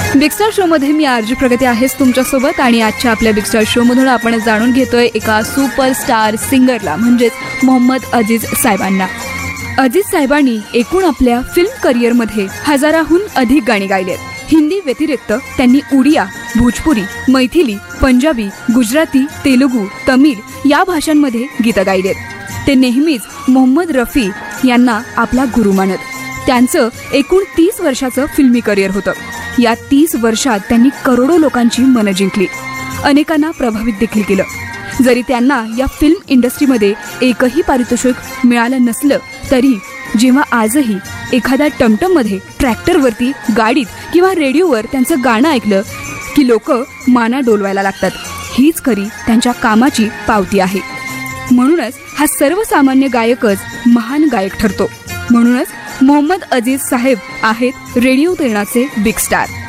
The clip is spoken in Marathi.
बिग स्टार शो मध्ये मी आरजी प्रगती आहेच तुमच्यासोबत आणि आजच्या आपल्या बिग स्टार शो मधून आपण जाणून घेतोय एका सुपरस्टार सिंगरला म्हणजेच मोहम्मद अजीज साहेबांना. अजीज साहेबांनी एकूण आपल्या फिल्म करिअरमध्ये हजाराहून अधिक गाणी गायलेत. हिंदी व्यतिरिक्त त्यांनी उडिया, भोजपुरी, मैथिली, पंजाबी, गुजराती, तेलुगू, तमिळ या भाषांमध्ये गीतं गायलेत. ते नेहमीच मोहम्मद रफी यांना आपला गुरु मानत. त्यांचं एकूण 30 वर्षाचं फिल्मी करिअर होतं. या 30 वर्षात त्यांनी करोडो लोकांची मनं जिंकली, अनेकांना प्रभावित देखील केलं. जरी त्यांना या फिल्म इंडस्ट्रीमध्ये एकही पारितोषिक मिळालं नसलं तरी जेव्हा आजही एखाद्या टमटममध्ये, ट्रॅक्टरवरती, गाडीत किंवा रेडिओवर त्यांचं गाणं ऐकलं की लोक माना डोलवायला लागतात. हीच खरी त्यांच्या कामाची पावती आहे. म्हणूनच हा सर्वसामान्य गायकच महान गायक ठरतो. म्हणूनच मोहम्मद अजीज साहेब आहेत रेडिओ तेरणाचे बिग स्टार.